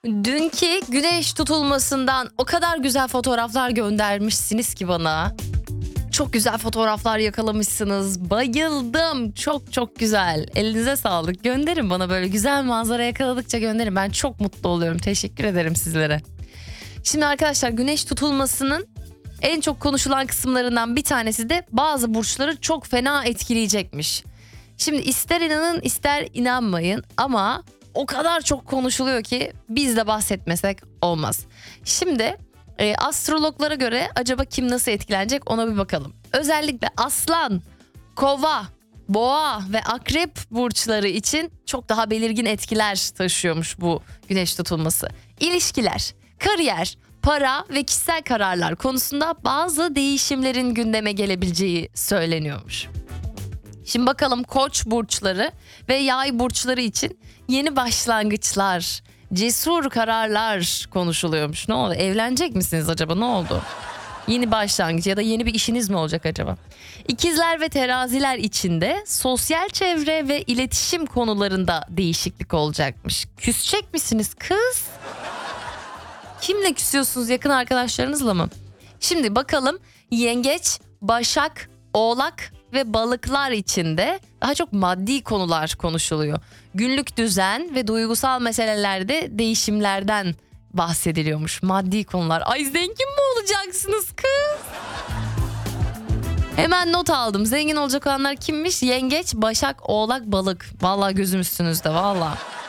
Dünkü güneş tutulmasından o kadar güzel fotoğraflar göndermişsiniz ki bana. Çok güzel fotoğraflar yakalamışsınız. Bayıldım. Çok çok güzel. Elinize sağlık. Gönderin bana, böyle güzel manzara yakaladıkça gönderin. Ben çok mutlu oluyorum. Teşekkür ederim sizlere. Şimdi arkadaşlar, güneş tutulmasının en çok konuşulan kısımlarından bir tanesi de bazı burçları çok fena etkileyecekmiş. Şimdi ister inanın ister inanmayın ama o kadar çok konuşuluyor ki biz de bahsetmesek olmaz. Şimdi astrologlara göre acaba kim nasıl etkilenecek ona bir bakalım. Özellikle Aslan, Kova, Boğa ve Akrep burçları için çok daha belirgin etkiler taşıyormuş bu güneş tutulması. İlişkiler, kariyer, para ve kişisel kararlar konusunda bazı değişimlerin gündeme gelebileceği söyleniyormuş. Şimdi bakalım Koç burçları ve Yay burçları için yeni başlangıçlar, cesur kararlar konuşuluyormuş. Ne oldu? Evlenecek misiniz acaba? Ne oldu? Yeni başlangıç ya da yeni bir işiniz mi olacak acaba? İkizler ve teraziler içinde sosyal çevre ve iletişim konularında değişiklik olacakmış. Küsecek misiniz kız? Kimle küsüyorsunuz? Yakın arkadaşlarınızla mı? Şimdi bakalım Yengeç, Başak, Oğlak ve Balıklar içinde daha çok maddi konular konuşuluyor. Günlük düzen ve duygusal meselelerde değişimlerden bahsediliyormuş. Maddi konular. Ay, zengin mi olacaksınız kız? Hemen not aldım. Zengin olacak olanlar kimmiş? Yengeç, Başak, Oğlak, Balık. Vallahi gözüm üstünüzde, vallahi.